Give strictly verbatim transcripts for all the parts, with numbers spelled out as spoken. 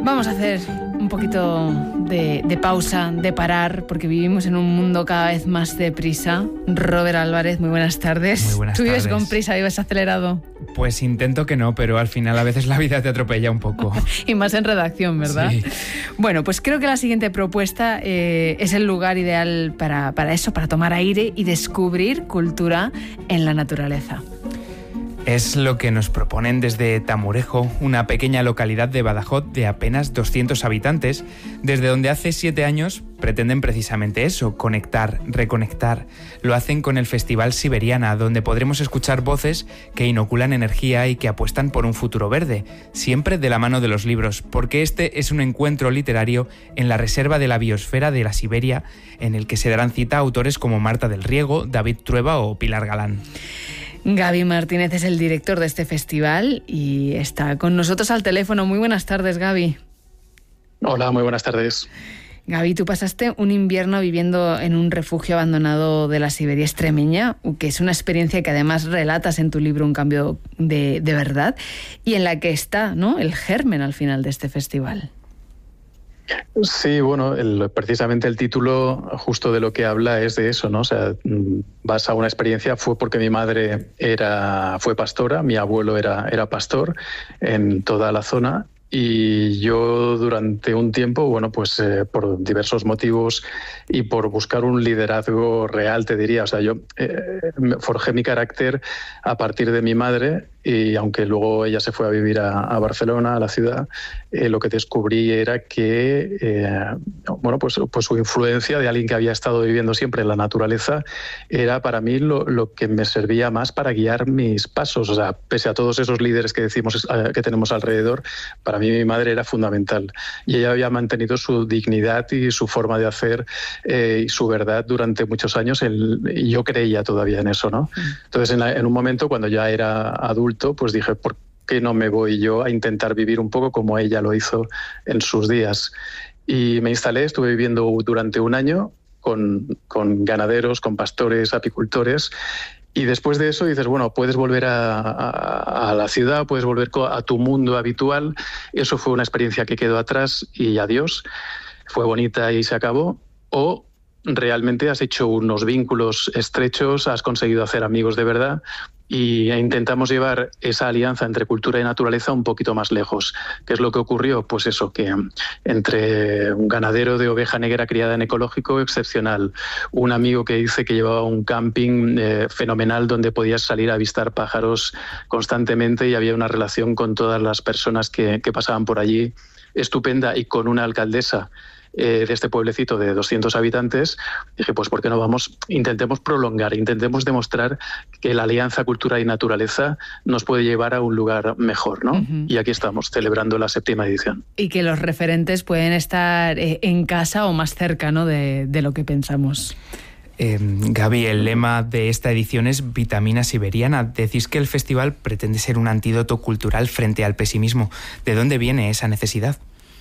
Vamos a hacer un poquito de, de pausa, de parar, porque vivimos en un mundo cada vez más deprisa. Robert Álvarez, muy buenas tardes. Muy buenas ¿Tú vives tardes. con prisa, vives acelerado? Pues intento que no, pero al final a veces la vida te atropella un poco. Y más en redacción, ¿verdad? Sí. Bueno, pues creo que la siguiente propuesta eh, es el lugar ideal para, para eso, para tomar aire y descubrir cultura en la naturaleza. Es lo que nos proponen desde Tamurejo, una pequeña localidad de Badajoz de apenas doscientos habitantes, desde donde hace siete años pretenden precisamente eso, conectar, reconectar. Lo hacen con el Festival Siberiana, donde podremos escuchar voces que inoculan energía y que apuestan por un futuro verde, siempre de la mano de los libros, porque este es un encuentro literario en la Reserva de la Biosfera de la Siberia, en el que se darán cita a autores como Marta del Riego, David Trueba o Pilar Galán. Gaby Martínez es el director de este festival y está con nosotros al teléfono. Muy buenas tardes, Gaby. Hola, muy buenas tardes. Gaby, tú pasaste un invierno viviendo en un refugio abandonado de la Siberia extremeña, que es una experiencia que además relatas en tu libro Un cambio de, de verdad, y en la que está, ¿no?, el germen al final de este festival. Sí, bueno, el, precisamente el título justo de lo que habla es de eso, ¿no? O sea, vas a una experiencia, fue porque mi madre era, fue pastora, mi abuelo era, era pastor en toda la zona. Y yo durante un tiempo, bueno, pues eh, por diversos motivos y por buscar un liderazgo real, te diría, o sea, yo eh, forjé mi carácter a partir de mi madre y aunque luego ella se fue a vivir a, a Barcelona, a la ciudad, eh, lo que descubrí era que, eh, bueno, pues, pues su influencia de alguien que había estado viviendo siempre en la naturaleza era para mí lo, lo que me servía más para guiar mis pasos, o sea, pese a todos esos líderes que decimos eh, que tenemos alrededor, para mí mi madre era fundamental y ella había mantenido su dignidad y su forma de hacer eh, y su verdad durante muchos años el, y yo creía todavía en eso, ¿no? Entonces en, la, en un momento cuando ya era adulto pues dije, ¿por qué no me voy yo a intentar vivir un poco como ella lo hizo en sus días? Y me instalé, estuve viviendo durante un año con, con ganaderos, con pastores, apicultores. Y después de eso dices, bueno, puedes volver a, a, a la ciudad, puedes volver a tu mundo habitual. Eso fue una experiencia que quedó atrás y adiós. Fue bonita y se acabó. O realmente has hecho unos vínculos estrechos, has conseguido hacer amigos de verdad y intentamos llevar esa alianza entre cultura y naturaleza un poquito más lejos. ¿Qué es lo que ocurrió? Pues eso, que entre un ganadero de oveja negra criada en ecológico excepcional, un amigo que dice que llevaba un camping eh, fenomenal donde podías salir a avistar pájaros constantemente y había una relación con todas las personas que, que pasaban por allí estupenda y con una alcaldesa Eh, de este pueblecito de doscientos habitantes, dije, pues ¿por qué no vamos? Intentemos prolongar, intentemos demostrar que la alianza cultura y naturaleza nos puede llevar a un lugar mejor, ¿no? Uh-huh. Y aquí estamos, celebrando la séptima edición. Y que los referentes pueden estar eh, en casa o más cerca, ¿no?, de, de lo que pensamos. Eh, Gaby, el lema de esta edición es Vitamina Siberiana. Decís que el festival pretende ser un antídoto cultural frente al pesimismo. ¿De dónde viene esa necesidad?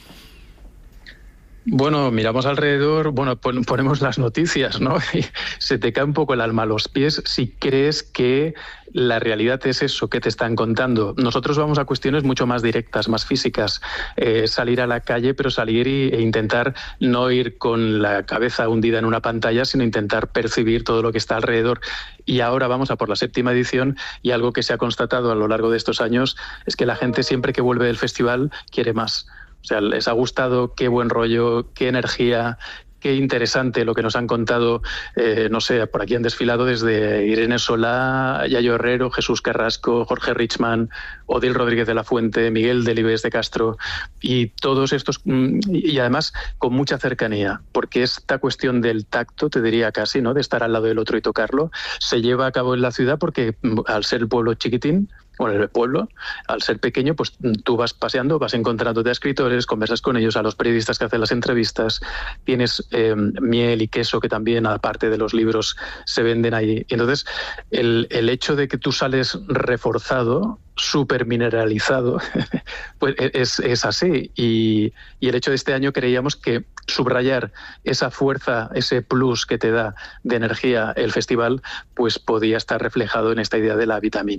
Bueno, miramos alrededor, bueno, pon, ponemos las noticias, ¿no? Y se te cae un poco el alma a los pies si crees que la realidad es eso que te están contando. Nosotros vamos a cuestiones mucho más directas, más físicas. Eh, salir a la calle, pero salir y, e intentar no ir con la cabeza hundida en una pantalla, sino intentar percibir todo lo que está alrededor. Y ahora vamos a por la séptima edición y algo que se ha constatado a lo largo de estos años es que la gente siempre que vuelve del festival quiere más. O sea, les ha gustado, qué buen rollo, qué energía, qué interesante lo que nos han contado. Eh, no sé, por aquí han desfilado desde Irene Solá, Yayo Herrero, Jesús Carrasco, Jorge Richman, Odil Rodríguez de la Fuente, Miguel Delibes de Castro, y todos estos, y además con mucha cercanía, porque esta cuestión del tacto, te diría casi, ¿no?, de estar al lado del otro y tocarlo, se lleva a cabo en la ciudad porque al ser el pueblo chiquitín, bueno, el pueblo, al ser pequeño, pues tú vas paseando, vas encontrándote a escritores, conversas con ellos, a los periodistas que hacen las entrevistas, tienes eh, miel y queso que también, aparte de los libros, se venden ahí. Y entonces, el, el hecho de que tú sales reforzado, súper mineralizado, pues es, es así. Y, y el hecho de este año creíamos que subrayar esa fuerza, ese plus que te da de energía el festival, pues podía estar reflejado en esta idea de la vitamina.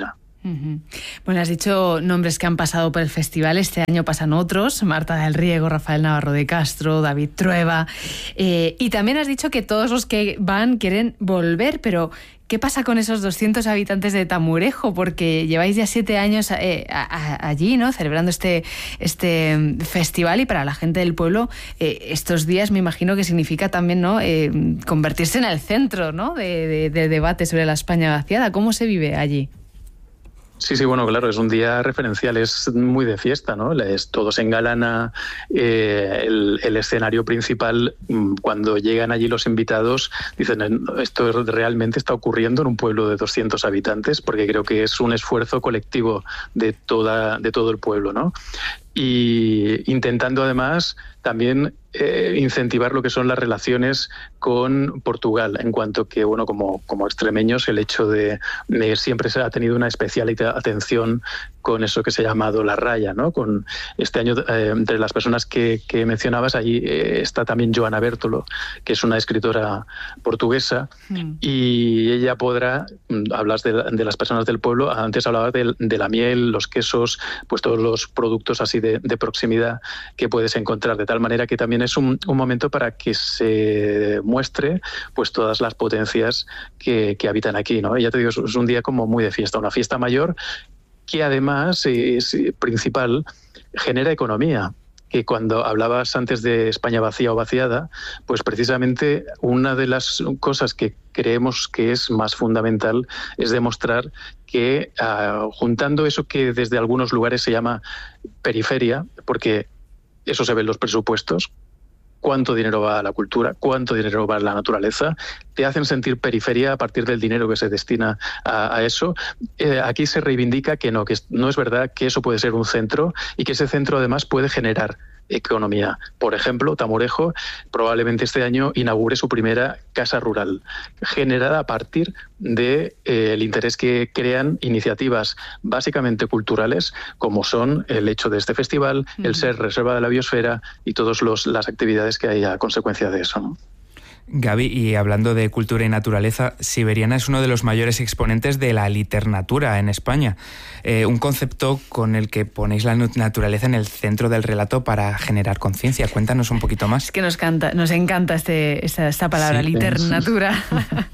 Uh-huh. Bueno, has dicho nombres que han pasado por el festival. Este año pasan otros: Marta del Riego, Rafael Navarro de Castro, David Trueba. Eh, y también has dicho que todos los que van quieren volver, pero ¿qué pasa con esos doscientos habitantes de Tamurejo? Porque lleváis ya siete años eh, a, a, allí, ¿no?, celebrando este, este festival, y para la gente del pueblo eh, estos días me imagino que significa también, ¿no?, eh, convertirse en el centro, ¿no?, de, de, de debate sobre la España vaciada. ¿Cómo se vive allí? Sí, sí, bueno, claro, es un día referencial, es muy de fiesta, ¿no? Es, todo se engalana, eh, el, el escenario principal, cuando llegan allí los invitados, dicen, esto realmente está ocurriendo en un pueblo de doscientos habitantes, porque creo que es un esfuerzo colectivo de, toda, de todo el pueblo, ¿no? Y intentando además también eh, incentivar lo que son las relaciones con Portugal, en cuanto que, bueno, como, como extremeños, el hecho de, de siempre se ha tenido una especial atención con eso que se ha llamado la raya, ¿no? Con este año, eh, entre las personas que, que mencionabas, allí eh, está también Joana Bertolo, que es una escritora portuguesa, mm. y ella podrá, hablas de, de las personas del pueblo, antes hablabas de, de la miel, los quesos, pues todos los productos así de, de proximidad que puedes encontrar, de tal manera que también es un, un momento para que se muestre pues todas las potencias que, que habitan aquí, ¿no? Y ya te digo, es un día como muy de fiesta, una fiesta mayor, que además es principal, genera economía. Que cuando hablabas antes de España vacía o vaciada, pues precisamente una de las cosas que creemos que es más fundamental es demostrar que uh, juntando eso que desde algunos lugares se llama periferia, porque eso se ve en los presupuestos, cuánto dinero va a la cultura, cuánto dinero va a la naturaleza, te hacen sentir periferia a partir del dinero que se destina a, a eso. Eh, aquí se reivindica que no, que no es verdad, que eso puede ser un centro y que ese centro además puede generar economía. Por ejemplo, Tamurejo probablemente este año inaugure su primera casa rural, generada a partir del de, eh, interés que crean iniciativas básicamente culturales, como son el hecho de este festival, uh-huh. el ser reserva de la biosfera y todas las actividades que hay a consecuencia de eso, ¿no? Gaby, y hablando de cultura y naturaleza, Siberiana es uno de los mayores exponentes de la literatura en España, eh, un concepto con el que ponéis la naturaleza en el centro del relato para generar conciencia. Cuéntanos un poquito más. Es que nos, canta, nos encanta este, esta, esta palabra, sí, literatura.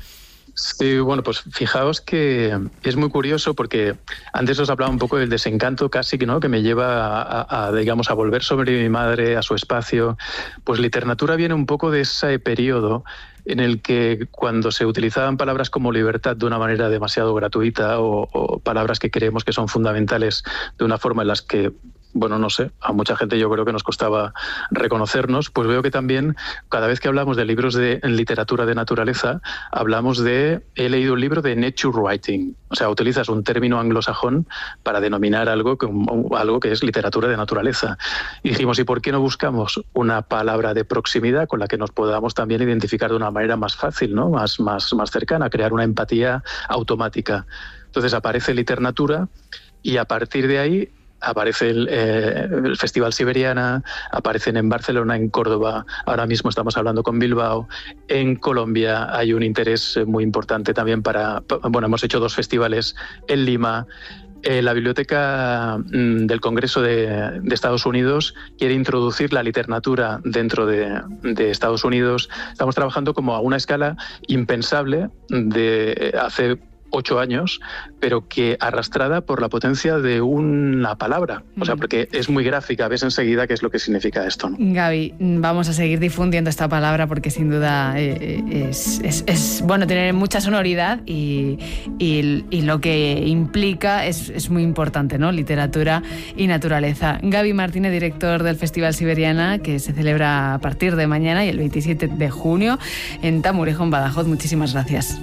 Sí, bueno, pues fijaos que es muy curioso porque antes os hablaba un poco del desencanto casi, ¿no?, que me lleva a, a, digamos, a volver sobre mi madre, a su espacio. Pues literatura viene un poco de ese periodo en el que cuando se utilizaban palabras como libertad de una manera demasiado gratuita o, o palabras que creemos que son fundamentales de una forma en las que, bueno, no sé, a mucha gente yo creo que nos costaba reconocernos, pues veo que también cada vez que hablamos de libros de en literatura de naturaleza, hablamos de, he leído un libro de nature writing, o sea, utilizas un término anglosajón para denominar algo que, algo que es literatura de naturaleza. Y dijimos, ¿y por qué no buscamos una palabra de proximidad con la que nos podamos también identificar de una manera más fácil, ¿no?, más, más, más cercana, crear una empatía automática? Entonces aparece literatura y a partir de ahí aparece el, eh, el Festival Siberiana, aparecen en Barcelona, en Córdoba, ahora mismo estamos hablando con Bilbao, en Colombia hay un interés muy importante también para, bueno, hemos hecho dos festivales en Lima. Eh, la Biblioteca mm, del Congreso de, de Estados Unidos quiere introducir la literatura dentro de, de Estados Unidos. Estamos trabajando como a una escala impensable de hace ocho años, pero que arrastrada por la potencia de una palabra. O sea, porque es muy gráfica, ves enseguida qué es lo que significa esto, ¿no? Gaby, vamos a seguir difundiendo esta palabra porque sin duda es, es, es bueno tener mucha sonoridad y, y, y lo que implica es, es muy importante, ¿no? Literatura y naturaleza. Gaby Martínez, director del Festival Siberiana, que se celebra a partir de mañana y el veintisiete de junio en Tamurejo, en Badajoz. Muchísimas gracias.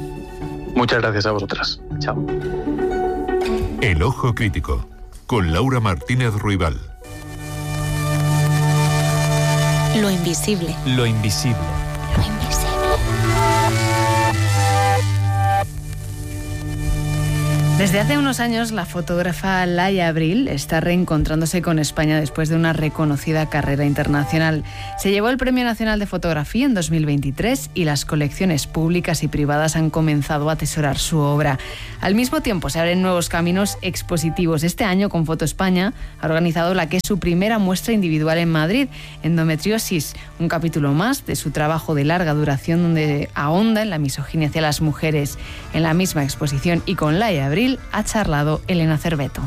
Muchas gracias a vosotras. Chao. El Ojo Crítico, con Laura Martínez Ruibal. Lo invisible. Lo invisible. Lo invisible. Desde hace unos años, la fotógrafa Laia Abril está reencontrándose con España después de una reconocida carrera internacional. Se llevó el Premio Nacional de Fotografía en dos mil veintitrés y las colecciones públicas y privadas han comenzado a atesorar su obra. Al mismo tiempo, se abren nuevos caminos expositivos. Este año, con Foto España, ha organizado la que es su primera muestra individual en Madrid, Endometriosis, un capítulo más de su trabajo de larga duración donde ahonda en la misoginia hacia las mujeres. En la misma exposición y con Laia Abril, ha charlado Elena Cerveto.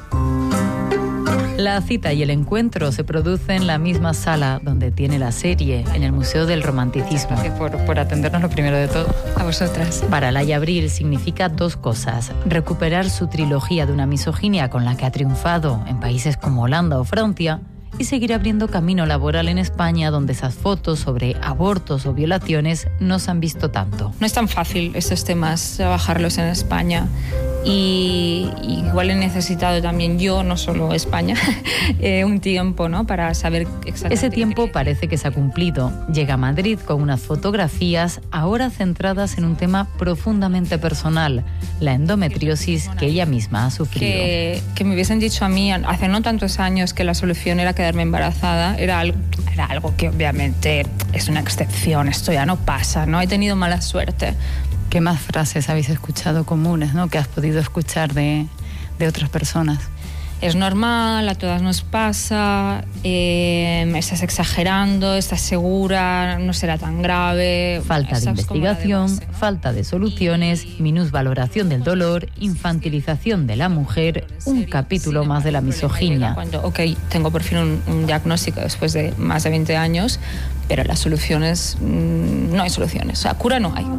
La cita y el encuentro se producen en la misma sala donde tiene la serie, en el Museo del Romanticismo. Gracias por, por atendernos lo primero de todo. A vosotras. Para Laia Abril significa dos cosas: recuperar su trilogía de una misoginia con la que ha triunfado en países como Holanda o Francia, y seguir abriendo camino laboral en España, donde esas fotos sobre abortos o violaciones no se han visto tanto. No es tan fácil estos temas trabajarlos en España, y, y igual he necesitado también yo, no solo España, eh, un tiempo, ¿no?, para saber exactamente. Ese tiempo parece que se ha cumplido. Llega a Madrid con unas fotografías ahora centradas en un tema profundamente personal, la endometriosis que ella misma ha sufrido. Que, que me hubiesen dicho a mí hace no tantos años que la solución era quedarme embarazada, era algo, era algo que obviamente es una excepción, esto ya no pasa, ¿no? He tenido mala suerte. ¿Qué más frases habéis escuchado comunes, ¿no?, que has podido escuchar de, de otras personas? Es normal, a todas nos pasa, eh, estás exagerando, estás segura, no será tan grave. Falta de investigación, de falta de soluciones, minusvaloración del dolor, infantilización de la mujer, un capítulo más de la misoginia. Cuando, ok, tengo por fin un, un diagnóstico después de más de veinte años, pero las soluciones, mmm, no hay soluciones, o sea, cura no hay.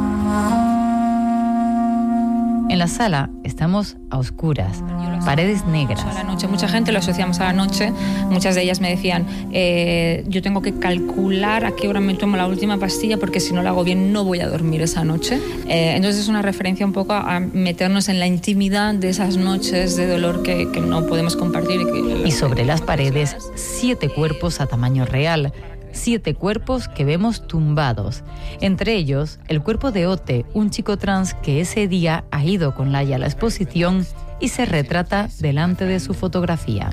En la sala estamos a oscuras, paredes negras. A la noche, mucha gente lo asociamos a la noche. Muchas de ellas me decían, eh, yo tengo que calcular a qué hora me tomo la última pastilla porque si no lo hago bien no voy a dormir esa noche. Eh, entonces es una referencia un poco a meternos en la intimidad de esas noches de dolor que, que no podemos compartir. Y, que y sobre las paredes, siete cuerpos a tamaño real. Siete cuerpos que vemos tumbados. Entre ellos, el cuerpo de Ote, un chico trans que ese día ha ido con Laia a la exposición y se retrata delante de su fotografía.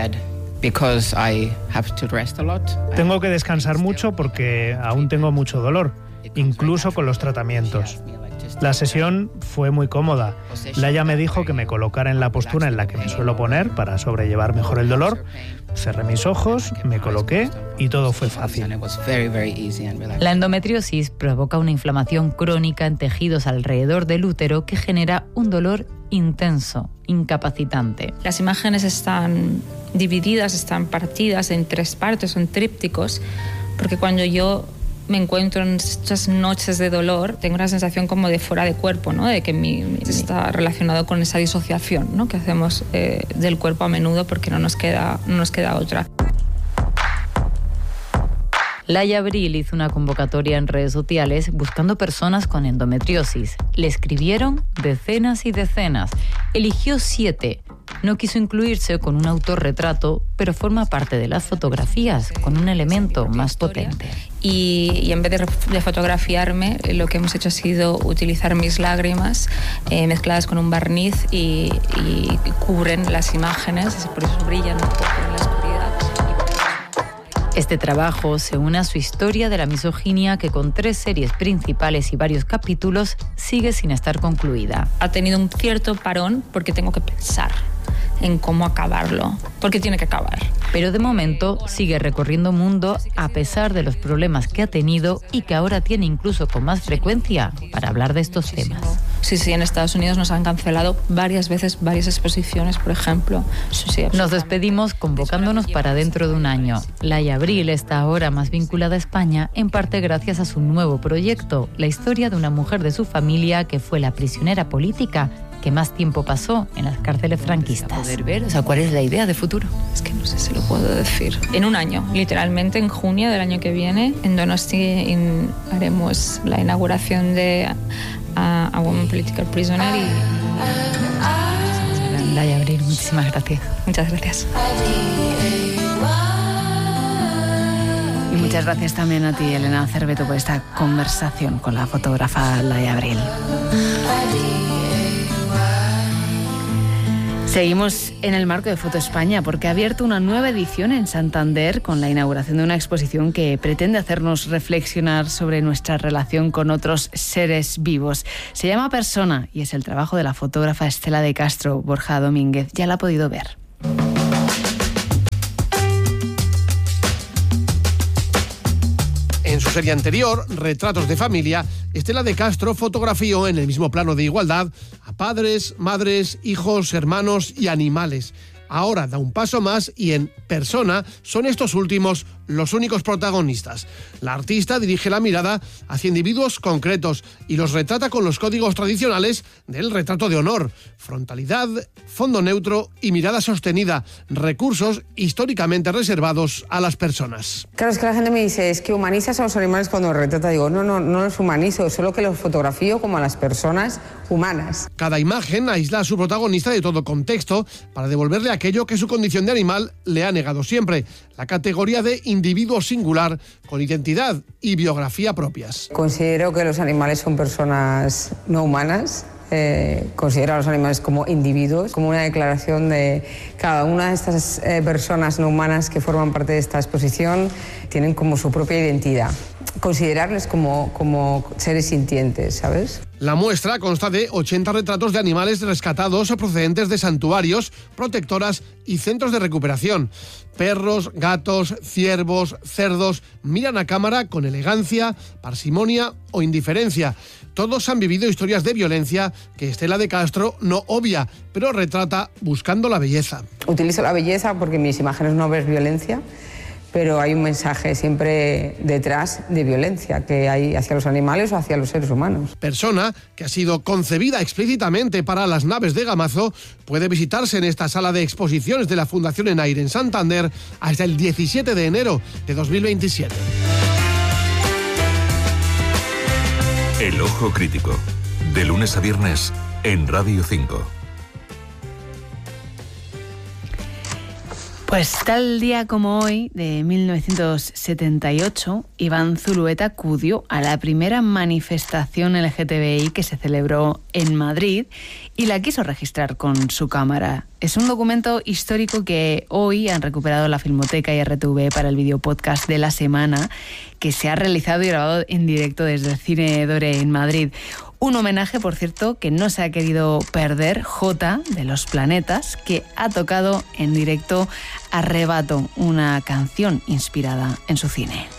Tengo que descansar mucho porque aún tengo mucho dolor, incluso con los tratamientos. La sesión fue muy cómoda. Laia me dijo que me colocara en la postura en la que me suelo poner para sobrellevar mejor el dolor. Cerré mis ojos, me coloqué y todo fue fácil. La endometriosis provoca una inflamación crónica en tejidos alrededor del útero que genera un dolor intenso, incapacitante. Las imágenes están divididas, están partidas en tres partes, son trípticos, porque cuando yo me encuentro en estas noches de dolor, tengo una sensación como de fuera de cuerpo, ¿no?, de que mi, mi está relacionado con esa disociación, ¿no?, que hacemos eh, del cuerpo a menudo porque no nos queda, no nos queda otra. Laia Abril hizo una convocatoria en redes sociales buscando personas con endometriosis. Le escribieron decenas y decenas. Eligió siete. No quiso incluirse con un autorretrato, pero forma parte de las fotografías con un elemento más potente. Y, y en vez de, de fotografiarme, lo que hemos hecho ha sido utilizar mis lágrimas eh, mezcladas con un barniz y, y cubren las imágenes, por eso brillan un poco en la oscuridad. Este trabajo se une a su historia de la misoginia que con tres series principales y varios capítulos sigue sin estar concluida. Ha tenido un cierto parón porque tengo que pensar en cómo acabarlo, porque tiene que acabar. Pero de momento sigue recorriendo mundo a pesar de los problemas que ha tenido y que ahora tiene incluso con más frecuencia para hablar de estos temas. Sí, sí, en Estados Unidos nos han cancelado varias veces varias exposiciones, por ejemplo. Sí, sí, nos despedimos convocándonos para dentro de un año. Laia Abril está ahora más vinculada a España, en parte gracias a su nuevo proyecto, la historia de una mujer de su familia que fue la prisionera política que más tiempo pasó en las cárceles franquistas. Poder ver, o sea, ¿cuál es la idea de futuro? Es que no sé si lo puedo decir. En un año, literalmente en junio del año que viene, en Donosti in, haremos la inauguración de a, a Woman Political Prisoner y... Laia Abril, muchísimas gracias. Muchas gracias. Y muchas gracias también a ti, Elena Cerveto, por esta conversación con la fotógrafa Laia Abril. Seguimos en el marco de Foto España porque ha abierto una nueva edición en Santander con la inauguración de una exposición que pretende hacernos reflexionar sobre nuestra relación con otros seres vivos. Se llama Persona y es el trabajo de la fotógrafa Estela de Castro. Borja Domínguez ya la ha podido ver. En su serie anterior, Retratos de Familia, Estela de Castro fotografió en el mismo plano de igualdad a padres, madres, hijos, hermanos y animales. Ahora da un paso más y en Persona son estos últimos los únicos protagonistas. La artista dirige la mirada hacia individuos concretos y los retrata con los códigos tradicionales del retrato de honor: frontalidad, fondo neutro y mirada sostenida, recursos históricamente reservados a las personas. Claro, es que la gente me dice, es que humanizas a los animales cuando los retrata. Digo, no, no, no los humanizo, solo que los fotografío como a las personas humanas. Cada imagen aísla a su protagonista de todo contexto para devolverle aquello que su condición de animal le ha negado siempre: la categoría de individuo singular con identidad y biografía propias. Considero que los animales son personas no humanas. Eh, considero a los animales como individuos, como una declaración de cada una de estas eh, personas no humanas que forman parte de esta exposición tienen como su propia identidad. Considerarles como, como seres sintientes, ¿sabes? La muestra consta de ochenta retratos de animales rescatados procedentes de santuarios, protectoras y centros de recuperación. Perros, gatos, ciervos, cerdos miran a cámara con elegancia, parsimonia o indiferencia. Todos han vivido historias de violencia que Estela de Castro no obvia, pero retrata buscando la belleza. Utilizo la belleza porque en mis imágenes no ves violencia, pero hay un mensaje siempre detrás de violencia que hay hacia los animales o hacia los seres humanos. Persona, que ha sido concebida explícitamente para las naves de Gamazo, puede visitarse en esta sala de exposiciones de la Fundación Enaire en Santander hasta el diecisiete de enero de dos mil veintisiete. El Ojo Crítico, de lunes a viernes en Radio cinco. Pues tal día como hoy, de mil novecientos setenta y ocho, Iván Zulueta acudió a la primera manifestación L G T B I que se celebró en Madrid y la quiso registrar con su cámara. Es un documento histórico que hoy han recuperado la Filmoteca y R T V para el videopodcast de la semana, que se ha realizado y grabado en directo desde el Cine Dore en Madrid. Un homenaje, por cierto, que no se ha querido perder, J de Los Planetas, que ha tocado en directo Arrebato, una canción inspirada en su cine.